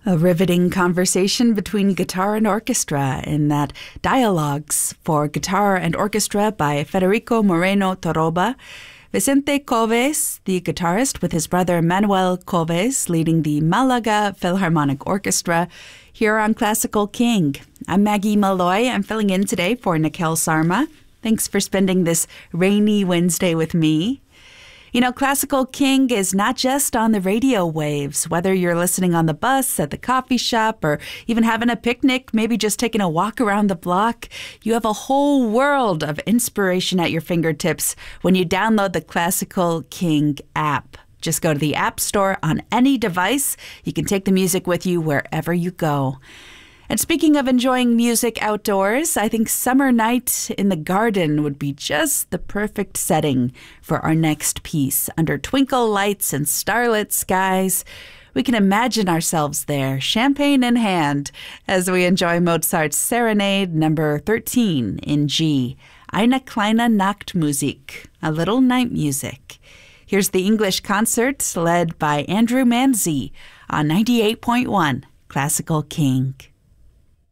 A riveting conversation between guitar and orchestra in that Dialogues for Guitar and Orchestra by Federico Moreno Torroba. Vicente Coves, the guitarist, with his brother Manuel Coves, leading the Malaga Philharmonic Orchestra here on Classical King. I'm Maggie Malloy. I'm filling in today for Nikhil Sarma. Thanks for spending this rainy Wednesday with me. You know, Classical King is not just on the radio waves. Whether you're listening on the bus, at the coffee shop, or even having a picnic, maybe just taking a walk around the block, you have a whole world of inspiration at your fingertips when you download the Classical King app. Just go to the App Store on any device. You can take the music with you wherever you go. And speaking of enjoying music outdoors, I think summer night in the garden would be just the perfect setting for our next piece. Under twinkle lights and starlit skies, we can imagine ourselves there, champagne in hand, as we enjoy Mozart's Serenade number 13 in G, Eine kleine Nachtmusik, a little night music. Here's the English concert led by Andrew Manzi on 98.1 Classical King.